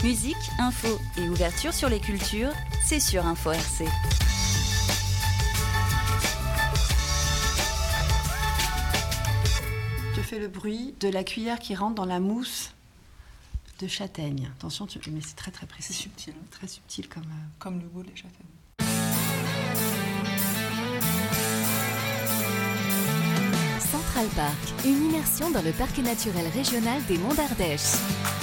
Musique, info et ouverture sur les cultures, c'est sur Info RC. Je fais le bruit de la cuillère qui rentre dans la mousse de châtaigne. Attention, mais c'est très très précis. C'est subtil. Très subtil comme le goût des châtaignes. Central Park, une immersion dans le parc naturel régional des Monts d'Ardèche.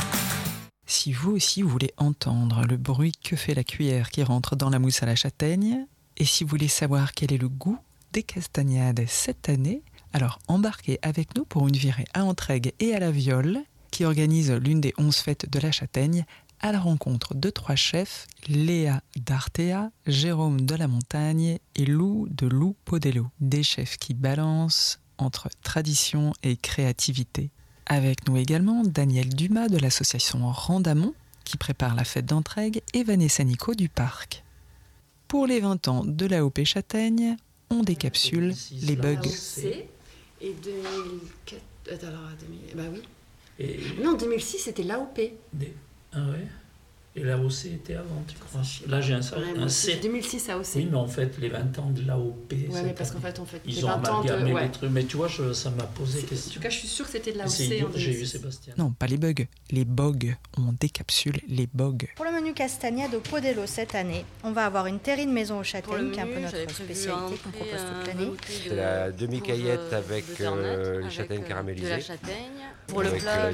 Si vous aussi voulez entendre le bruit que fait la cuillère qui rentre dans la mousse à la châtaigne, et si vous voulez savoir quel est le goût des castagnades cette année, alors embarquez avec nous pour une virée à Entraigues et à la Viole, qui organise l'une des 11 fêtes de la châtaigne, à la rencontre de 3 chefs, Léa d'Artea, Jérôme de la Montagne et Lou de Lou Podello. Des chefs qui balancent entre tradition et créativité. Avec nous également Daniel Dumas de l'association Randamont, qui prépare la fête d'Entraigues, et Vanessa Nico du parc. Pour les 20 ans de l'AOP Châtaigne, on décapsule les bugs. AOC et 2004... Alors, bah oui. Non, 2006, c'était l'AOP. Ah ouais. Et l'AOC était avant, tu crois? Là, j'ai un C. 2006 AOC. Oui, mais en fait, les 20 ans de l'AOP, ouais, mais parce qu'en fait, ils ont amalgamé les trucs. Mais tu vois, ça m'a posé question. En tout cas, je suis sûre que c'était de l'AOC. J'ai eu Sébastien. Non, pas les bugs. Les bogs. On décapsule les bogs. Pour le menu castagnade au Podello cette année, on va avoir une terrine maison aux châtaignes, qui est un peu notre spécialité qu'on propose toute l'année. C'est la demi-caillette avec les châtaignes caramélisées. Pour le plat,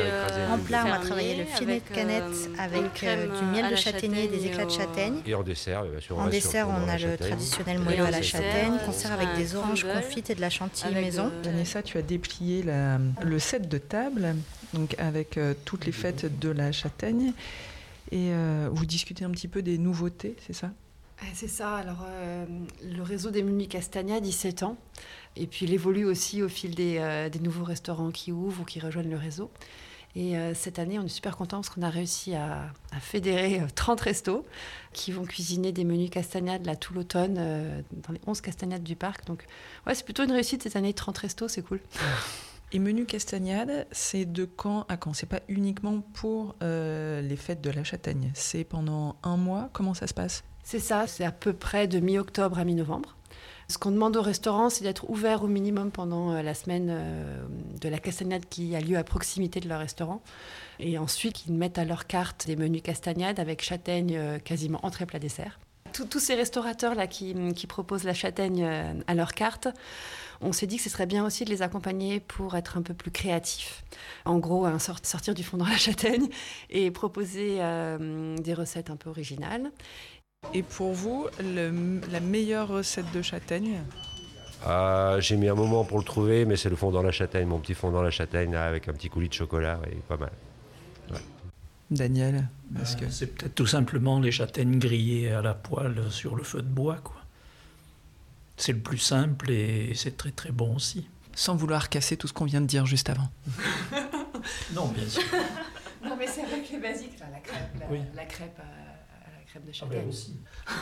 en plat, on va travailler le filet de canette avec du miel de châtaignier et des éclats de châtaigne. Et en dessert, bien sûr. En dessert, on a le traditionnel moelleux à la châtaigne, qu'on sert avec des oranges confites et de la chantilly maison. Vanessa, tu as déplié le set de table, donc avec toutes les fêtes de la châtaigne. Et vous discutez un petit peu des nouveautés, c'est ça ? C'est ça. Alors, le réseau des menus Castagna, 17 ans. Et puis, il évolue aussi au fil des nouveaux restaurants qui ouvrent ou qui rejoignent le réseau. Et cette année, on est super contents parce qu'on a réussi à fédérer 30 restos qui vont cuisiner des menus castagnades là, tout l'automne dans les 11 castagnades du parc. Donc, ouais, c'est plutôt une réussite cette année, 30 restos, c'est cool. Et menu castagnade, c'est de quand à quand? C'est pas uniquement pour les fêtes de la châtaigne. C'est pendant un mois? Comment ça se passe? C'est ça, c'est à peu près de mi-octobre à mi-novembre. Ce qu'on demande au restaurant, c'est d'être ouvert au minimum pendant la semaine de la castagnade qui a lieu à proximité de leur restaurant. Et ensuite, qu'ils mettent à leur carte des menus castagnades avec châtaigne quasiment entrée plat dessert. Tous ces restaurateurs-là qui proposent la châtaigne à leur carte, on s'est dit que ce serait bien aussi de les accompagner pour être un peu plus créatifs. En gros, sortir du fond dans la châtaigne et proposer des recettes un peu originales. Et pour vous, la meilleure recette de châtaigne? J'ai mis un moment pour le trouver, mais c'est le fond dans la châtaigne, mon petit fond dans la châtaigne là, avec un petit coulis de chocolat, et pas mal. Ouais. Daniel, c'est peut-être tout simplement les châtaignes grillées à la poêle sur le feu de bois, quoi. C'est le plus simple et c'est très très bon aussi. Sans vouloir casser tout ce qu'on vient de dire juste avant. Non, bien sûr. Non, mais c'est vrai que les basiques, là, la crêpe, la crêpe de châtaigne. Ah ben aussi.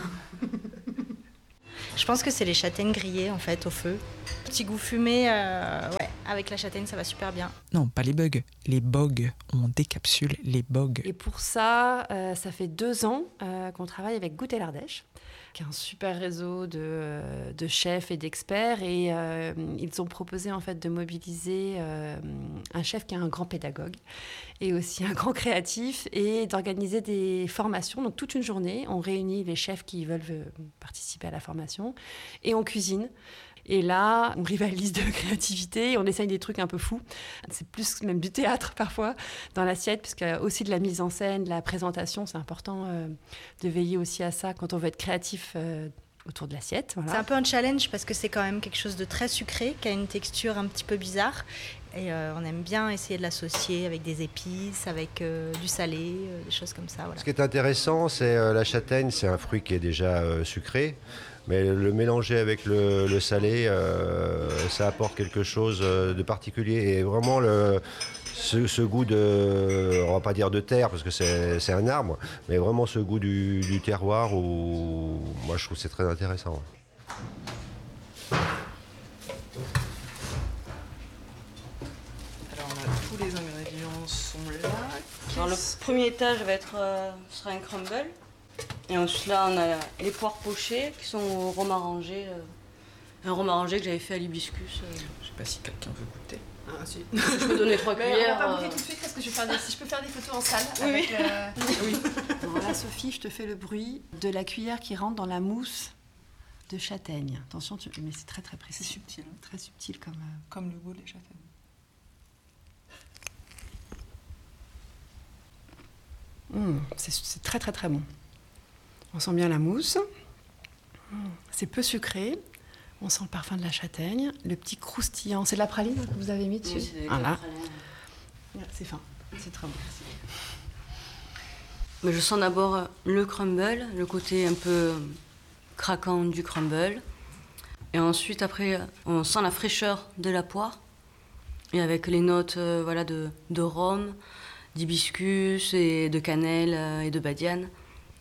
Je pense que c'est les châtaignes grillées en fait au feu. Petit goût fumé, ouais, avec la châtaigne ça va super bien. Non, pas les bugs, les bogs. On décapsule les bogs. Et pour ça, ça fait 2 ans qu'on travaille avec Goûter l'Ardèche, qui est un super réseau de chefs et d'experts. Et ils ont proposé en fait de mobiliser un chef qui est un grand pédagogue et aussi un grand créatif et d'organiser des formations. Donc toute une journée, on réunit les chefs qui veulent participer à la formation et on cuisine. Et là, on rivalise de créativité, on essaye des trucs un peu fous. C'est plus même du théâtre parfois dans l'assiette, parce qu'il y a aussi de la mise en scène, de la présentation. C'est important de veiller aussi à ça quand on veut être créatif autour de l'assiette. Voilà. C'est un peu un challenge parce que c'est quand même quelque chose de très sucré, qui a une texture un petit peu bizarre. Et on aime bien essayer de l'associer avec des épices, avec du salé, des choses comme ça. Voilà. Ce qui est intéressant, c'est la châtaigne, c'est un fruit qui est déjà sucré. Mais le mélanger avec le salé, ça apporte quelque chose de particulier. Et vraiment, ce goût de, on va pas dire de terre, parce que c'est un arbre, mais vraiment ce goût du terroir, où moi je trouve que c'est très intéressant. Alors là, tous les ingrédients sont là. Alors, le premier étage sera un crumble. Et ensuite là, on a les poires pochées qui sont au rhum arrangé. Un rhum arrangé que j'avais fait à l'hibiscus. Je sais pas si quelqu'un veut goûter. Ah, si. Je peux donner 3 cuillères. On va pas goûter tout de suite parce que si je peux faire des photos en salle. Oui. Oui. Voilà, Sophie, je te fais le bruit de la cuillère qui rentre dans la mousse de châtaigne. Attention, mais c'est très très précis. C'est subtil. Très subtil comme... Comme le goût des châtaignes. C'est très très très bon. On sent bien la mousse. C'est peu sucré. On sent le parfum de la châtaigne. Le petit croustillant. C'est de la praline que vous avez mis dessus? Oui, c'est voilà. C'est fin. C'est très bon. Mais je sens d'abord le crumble, le côté un peu craquant du crumble. Et ensuite, après, on sent la fraîcheur de la poire. Et avec les notes de rhum, d'hibiscus et de cannelle et de badiane.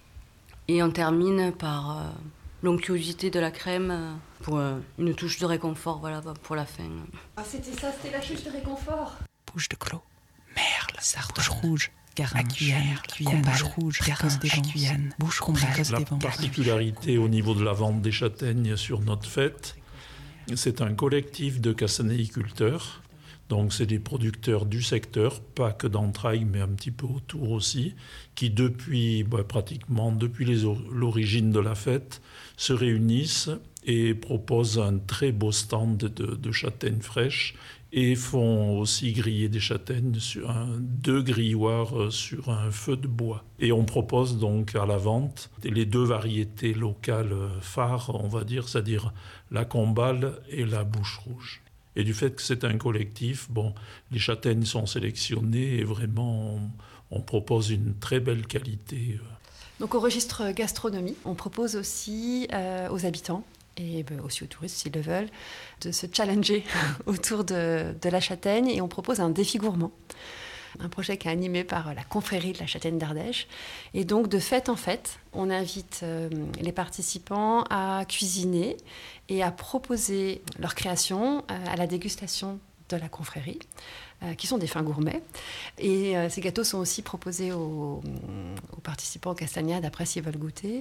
Et on termine par l'onctuosité de la crème pour une touche de réconfort pour la fin. Ah, c'était la touche de réconfort. Bouche de clos, merle, sardoche rouge, garin, cuillère, combache rouge, précoce des vents, bouche précoce des vents. La particularité au niveau de la vente des châtaignes sur notre fête, c'est un collectif de cassanéiculteurs. Donc c'est des producteurs du secteur, pas que d'Entrailles, mais un petit peu autour aussi, qui pratiquement depuis l'origine de la fête, se réunissent et proposent un très beau stand de châtaignes fraîches et font aussi griller des châtaignes sur 2 grilloirs sur un feu de bois. Et on propose donc à la vente les 2 variétés locales phares, on va dire, c'est-à-dire la Combale et la Bouche Rouge. Et du fait que c'est un collectif, les châtaignes sont sélectionnées et vraiment on propose une très belle qualité. Donc au registre gastronomie, on propose aussi aux habitants et aussi aux touristes s'ils le veulent, de se challenger autour de la châtaigne et on propose un défi gourmand. Un projet qui est animé par la confrérie de la châtaigne d'Ardèche. Et donc, de fête en fête, on invite les participants à cuisiner et à proposer leur création à la dégustation de la confrérie, qui sont des fins gourmets. Et ces gâteaux sont aussi proposés aux participants aux castagnades, après s'ils veulent goûter.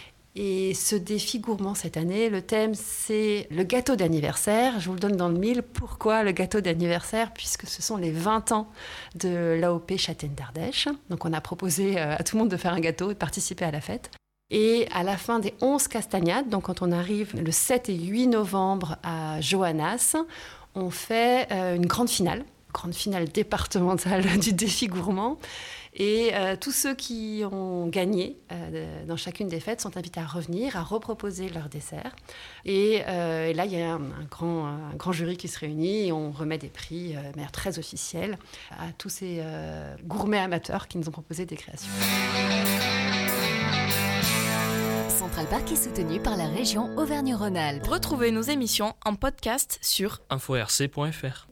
Et ce défi gourmand cette année, le thème c'est le gâteau d'anniversaire. Je vous le donne dans le mille. Pourquoi le gâteau d'anniversaire? Puisque ce sont les 20 ans de l'AOP Châtaigne d'Ardèche. Donc on a proposé à tout le monde de faire un gâteau et de participer à la fête. Et à la fin des 11 castagnades, donc quand on arrive le 7 et 8 novembre à Joannas, on fait une grande finale départementale du défi gourmand. Et tous ceux qui ont gagné dans chacune des fêtes sont invités à revenir, à reproposer leur dessert. Et là, il y a un grand jury qui se réunit et on remet des prix de manière très officielle à tous ces gourmets amateurs qui nous ont proposé des créations. Central Park est soutenu par la région Auvergne-Rhône-Alpes. Retrouvez nos émissions en podcast sur info-rc.fr.